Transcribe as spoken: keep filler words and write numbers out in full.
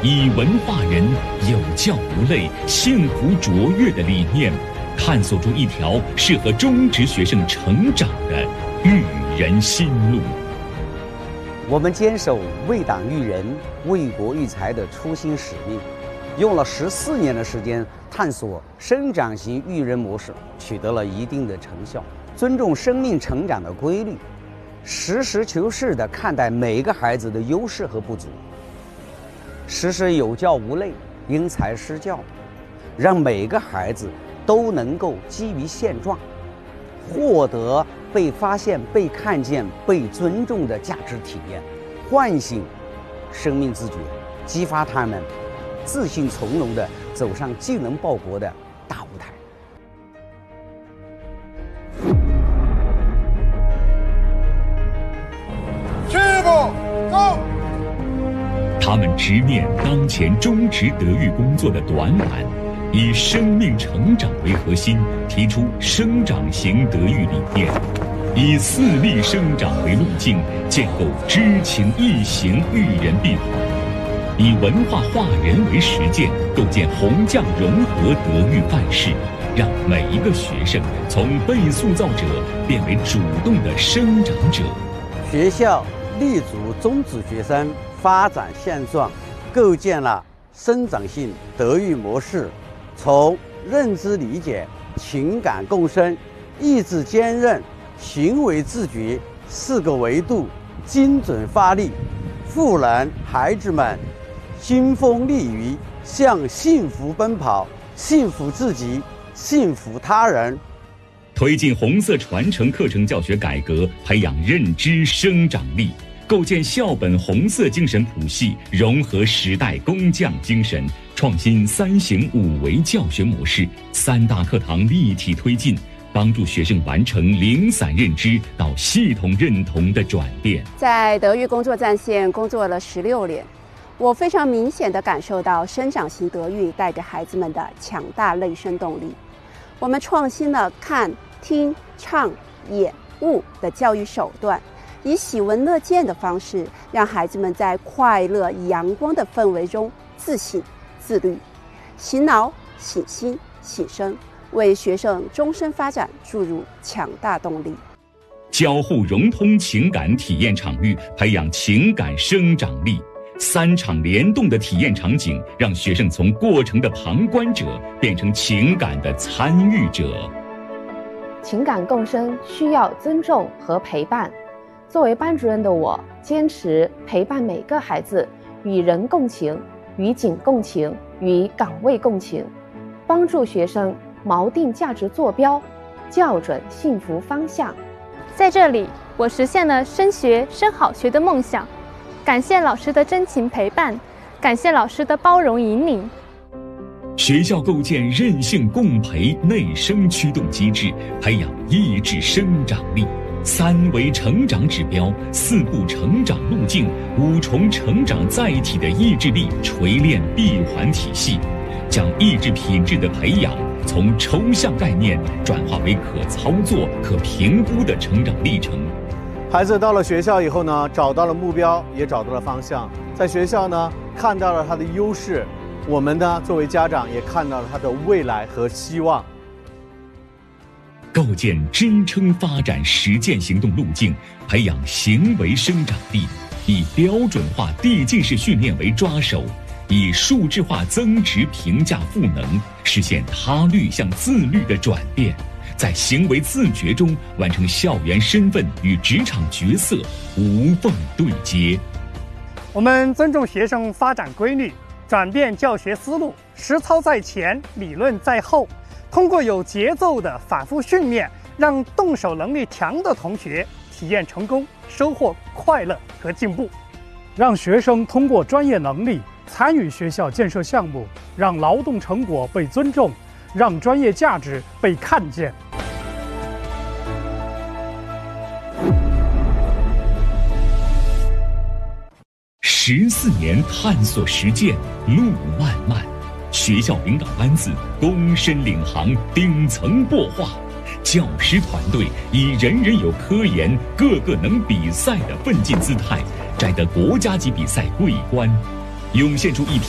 以文化人、有教无类、幸福卓越的理念，探索出一条适合中职学生成长的育人心路。 我们坚守为党育人、为国育才的初心使命，用了十四年的时间探索生长型育人模式，取得了一定的成效。尊重生命成长的规律，实事求是地看待每一个孩子的优势和不足，实施有教无类、因材施教，让每个孩子都能够基于现状，获得被发现、被看见、被尊重的价值体验，唤醒生命自觉，激发他们自信从容地走上技能报国的大舞台。 去一步，走！ 他们直面当前中职德育工作的短板，以生命成长为核心，提出生长型德育理念，以自立生长为路径，建构知情意行育人闭环，以文化化人为实践，构建洪匠融合德育范式，让每一个学生从被塑造者变为主动的生长者。 学校立足中职学生发展现状，构建了生长性德育模式，从认知理解、情感共生、意志坚韧、行为自觉四个维度精准发力，赋能孩子们新风立于向幸福奔跑，幸福自己，幸福他人。 推进红色传承课程教学改革，培养认知生长力，构建校本红色精神谱系，融合时代工匠精神，创新三型五维教学模式，三大课堂立体推进，帮助学生完成零散认知到系统认同的转变。 在德育工作战线工作了十六年，我非常明显地感受到生长型德育带给孩子们的强大内生动力。我们创新了看、听、唱、演、悟的教育手段，以喜闻乐见的方式，让孩子们在快乐阳光的氛围中自省、自律，醒脑、醒心、醒身，为学生终身发展注入强大动力。 交互融通情感体验场域，培养情感生长力。三场联动的体验场景，让学生从过程的旁观者变成情感的参与者。 情感共生需要尊重和陪伴。作为班主任的我，坚持陪伴每个孩子，与人共情，与景共情，与岗位共情，帮助学生锚定价值坐标，校准幸福方向。 在这里，我实现了升学升好学的梦想。感谢老师的真情陪伴，感谢老师的包容引领。 学校构建韧性共培内生驱动机制，培养意志生长力。三维成长指标、四步成长路径、五重成长载体的意志力锤炼闭环体系，将意志品质的培养从抽象概念转化为可操作、可评估的成长历程。 孩子到了学校以后呢，找到了目标，也找到了方向。在学校呢，看到了他的优势，我们呢，作为家长也看到了他的未来和希望。 构建真诚发展实践行动路径，培养行为生长力，以标准化递进式训练为抓手，以数字化增值评价赋能，实现他律向自律的转变。在行为自觉中完成校园身份与职场角色无缝对接。 我们尊重学生发展规律，转变教学思路，实操在前，理论在后。通过有节奏的反复训练，让动手能力强的同学体验成功，收获快乐和进步。 让学生通过专业能力参与学校建设项目，让劳动成果被尊重，让专业价值被看见。 十四年探索实践，路漫漫，学校领导班子躬身领航，顶层擘画。教师团队以人人有科研、个个能比赛的奋进姿态，摘得国家级比赛桂冠，涌现出一批